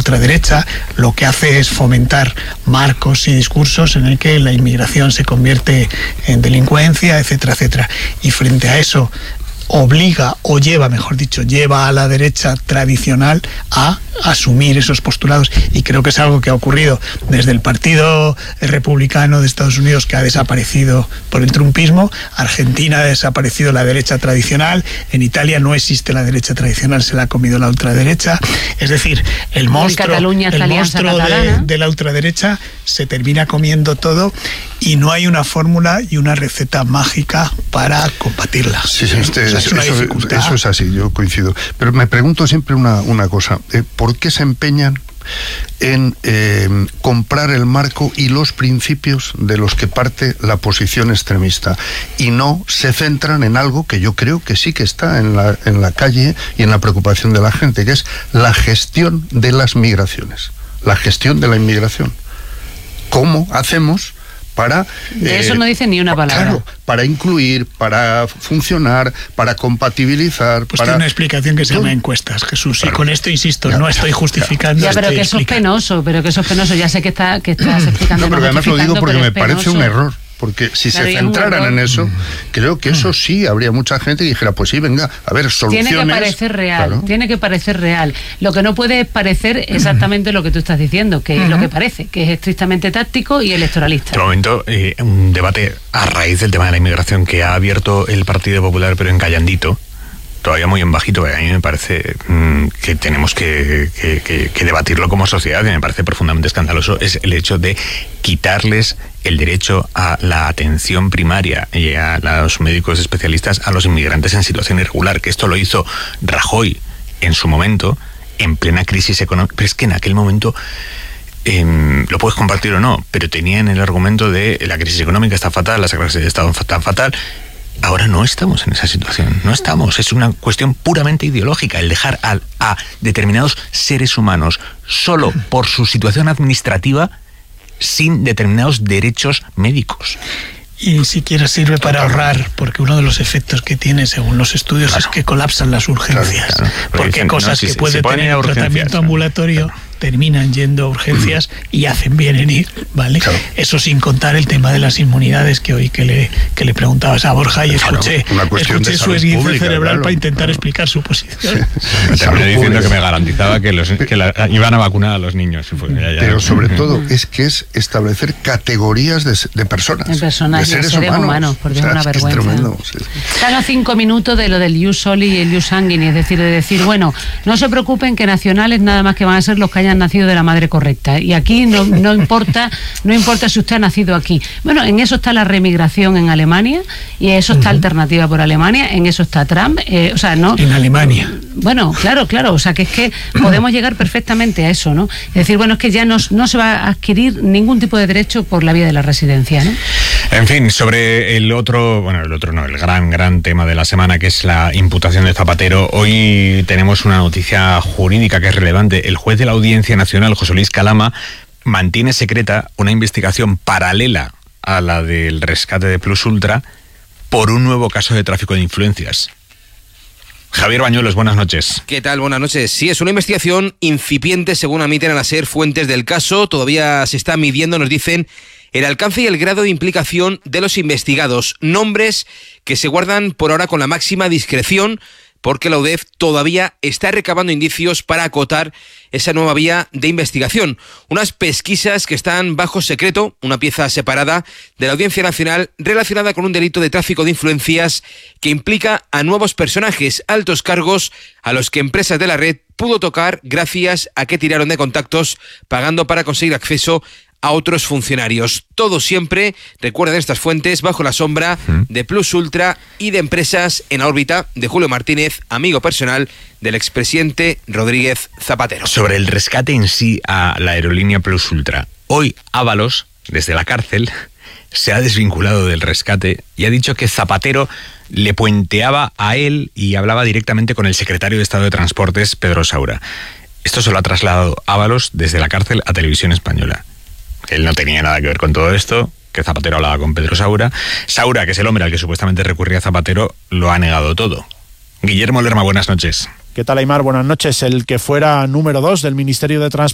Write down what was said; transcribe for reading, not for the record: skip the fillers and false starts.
ultraderecha, lo que hace es fomentar marcos y discursos en el que la inmigración se convierte en delincuencia, etcétera, etcétera. Y frente a eso obliga, o lleva, mejor dicho, lleva a la derecha tradicional a asumir esos postulados, y creo que es algo que ha ocurrido desde el Partido Republicano de Estados Unidos, que ha desaparecido por el trumpismo. Argentina ha desaparecido la derecha tradicional, en Italia no existe la derecha tradicional, se la ha comido la ultraderecha. Es decir, el monstruo de la ultraderecha se termina comiendo todo, y no hay una fórmula y una receta mágica para combatirla. Sí, eso es así, yo coincido. Pero me pregunto siempre una cosa, ¿por qué se empeñan en comprar el marco y los principios de los que parte la posición extremista, y no se centran en algo que yo creo que sí que está en la calle y en la preocupación de la gente, que es la gestión de las migraciones, la gestión de la inmigración? ¿Cómo hacemos para... De eso no dice ni una palabra. Claro, para incluir, para funcionar, para compatibilizar... Pues tiene una explicación que se llama encuestas, Jesús, y con esto, insisto, no estoy justificando... Ya, pero que eso es penoso, ya sé que estás explicando... No, pero además lo digo porque me parece un error. Porque si se centraran en eso, creo que eso sí, habría mucha gente que dijera, pues sí, venga, a ver, soluciones... Tiene que parecer real, claro. Tiene que parecer real. Lo que no puede es parecer exactamente lo que tú estás diciendo, que es lo que parece, que es estrictamente táctico y electoralista. De momento, un debate a raíz del tema de la inmigración que ha abierto el Partido Popular, pero en callandito, todavía muy en bajito, a mí me parece que tenemos que debatirlo como sociedad, y me parece profundamente escandaloso, es el hecho de quitarles el derecho a la atención primaria y a los médicos especialistas a los inmigrantes en situación irregular, que esto lo hizo Rajoy en su momento, en plena crisis económica, pero es que en aquel momento... lo puedes compartir o no, pero tenían el argumento de la crisis económica está fatal, las clases de Estado están fatal. Ahora no estamos en esa situación, no estamos. Es una cuestión puramente ideológica el dejar a determinados seres humanos solo por su situación administrativa sin determinados derechos médicos. Y ni siquiera sirve para ahorrar, porque uno de los efectos que tiene, según los estudios, es que colapsan las urgencias. Claro. Porque dicen, cosas que puede tener tratamiento ambulatorio terminan yendo a urgencias y hacen bien en ir, ¿vale? Claro. Eso sin contar el tema de las inmunidades, que hoy que le preguntabas a Borja, y escuché su esguince cerebral para intentar explicar su posición. Me terminé diciendo que me garantizaba que iban a vacunar a los niños. Pero sobre todo es establecer categorías de personas. De personas, de seres humanos, porque es una vergüenza. Es tremendo, sí. Están a 5 minutos de lo del ius soli y el ius sanguinis, es decir, de decir, bueno, no se preocupen que nacionales nada más que van a ser los que hayan nacido de la madre correcta, y aquí no importa si usted ha nacido aquí. Bueno, en eso está la remigración en Alemania, y eso está Alternativa por Alemania, en eso está Trump, en Alemania. Bueno, claro, o sea, que es que podemos llegar perfectamente a eso, ¿no? Es decir, bueno, es que ya no se va a adquirir ningún tipo de derecho por la vía de la residencia, ¿no? En fin, sobre el gran tema de la semana, que es la imputación de Zapatero, hoy tenemos una noticia jurídica que es relevante. El juez de la Audiencia Nacional, José Luis Calama, mantiene secreta una investigación paralela a la del rescate de Plus Ultra por un nuevo caso de tráfico de influencias. Javier Bañuelos, buenas noches. ¿Qué tal? Buenas noches. Sí, es una investigación incipiente, según admiten a la SER fuentes del caso. Todavía se está midiendo, nos dicen, el alcance y el grado de implicación de los investigados. Nombres que se guardan por ahora con la máxima discreción, porque la UDEF todavía está recabando indicios para acotar esa nueva vía de investigación. Unas pesquisas que están bajo secreto, una pieza separada de la Audiencia Nacional relacionada con un delito de tráfico de influencias que implica a nuevos personajes, altos cargos, a los que empresas de la red pudo tocar gracias a que tiraron de contactos pagando para conseguir acceso a otros funcionarios. Todo siempre, recuerden estas fuentes, bajo la sombra de Plus Ultra y de empresas en la órbita de Julio Martínez, amigo personal del expresidente Rodríguez Zapatero. Sobre el rescate en sí a la aerolínea Plus Ultra, hoy Ábalos, desde la cárcel, se ha desvinculado del rescate y ha dicho que Zapatero le puenteaba a él y hablaba directamente con el secretario de Estado de Transportes, Pedro Saura. Esto se lo ha trasladado Ábalos desde la cárcel a Televisión Española. Él no tenía nada que ver con todo esto, que Zapatero hablaba con Pedro Saura. Saura, que es el hombre al que supuestamente recurría Zapatero, lo ha negado todo. Guillermo Lerma, buenas noches. ¿Qué tal, Aimar? Buenas noches. El que fuera número 2 del Ministerio de Transporte